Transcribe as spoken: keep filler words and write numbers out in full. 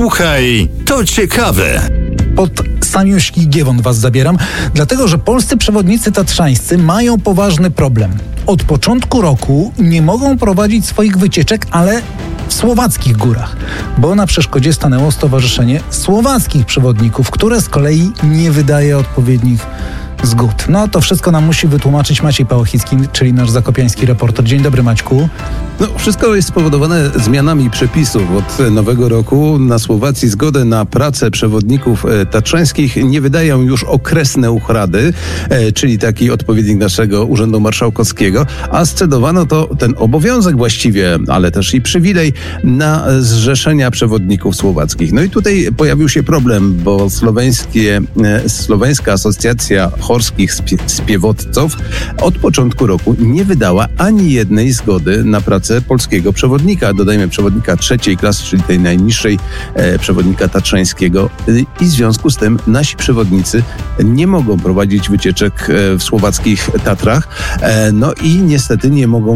Słuchaj, to ciekawe. Pod samiuśki Giewont was zabieram, dlatego że polscy przewodnicy tatrzańscy mają poważny problem. Od początku roku nie mogą prowadzić swoich wycieczek, ale w słowackich górach, bo na przeszkodzie stanęło Stowarzyszenie Słowackich Przewodników, które z kolei nie wydaje odpowiednich zgód. No to wszystko nam musi wytłumaczyć Maciej Pałachicki, czyli nasz zakopiański reporter. Dzień dobry, Maćku. No, wszystko jest spowodowane zmianami przepisów. Od nowego roku na Słowacji zgodę na pracę przewodników tatrzańskich nie wydają już okresne uchrady, e, czyli taki odpowiednik naszego Urzędu Marszałkowskiego, a scedowano to ten obowiązek właściwie, ale też i przywilej na zrzeszenia przewodników słowackich. No i tutaj pojawił się problem, bo słoweńskie, e, Słoweńska Asocjacja Chorskich Spiewodców od początku roku nie wydała ani jednej zgody na pracę polskiego przewodnika, dodajmy przewodnika trzeciej klasy, czyli tej najniższej, e, przewodnika tatrzańskiego, i w związku z tym nasi przewodnicy nie mogą prowadzić wycieczek e, w słowackich Tatrach, e, no i niestety nie mogą